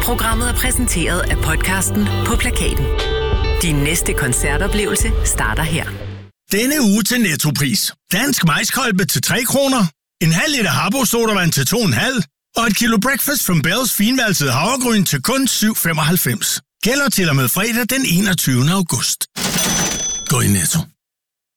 Programmet er præsenteret af podcasten På Plakaten. Din næste koncertoplevelse starter her. Denne uge til Nettopris. Dansk majskolbe til 3 kroner. En halv liter Harbo sodavand til 2,5. Og et kilo Breakfast from Bells finvalset havregryn til kun 7,95. Gælder til og med fredag den 21. august. Gå i Netto.